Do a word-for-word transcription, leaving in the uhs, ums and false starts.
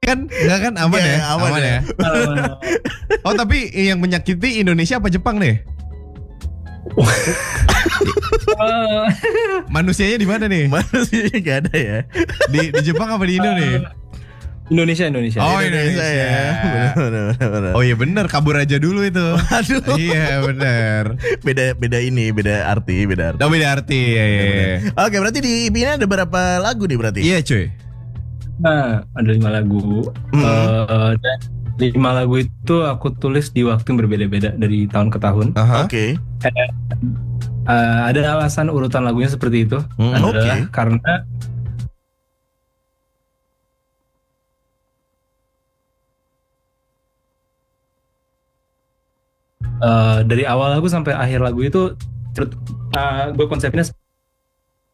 Kan enggak kan aman Nggak, ya? aman Aman ya. ya. Oh tapi yang menyakiti Indonesia apa Jepang nih? Eh, Manusianya di mana nih? Manusianya gak ada ya. Di di Jepang apa di Indo nih? Indonesia Indonesia. Oh Indonesia, ya. Benar, benar, benar, benar. Oh iya bener, kabur aja dulu itu. Aduh. Iya bener. Beda beda ini, beda arti, beda arti. Oh beda arti ya, ya, ya. Oke, berarti di I P I ini ada berapa lagu nih berarti? Iya cuy. Nah, ada lima lagu. Hmm. Eh, dan lima lagu itu aku tulis di waktu yang berbeda-beda dari tahun ke tahun. Aha. Oke. Eh, ada alasan urutan lagunya seperti itu. Hmm, adalah oke. karena eh, dari awal lagu sampai akhir lagu itu, uh, gue konsepnya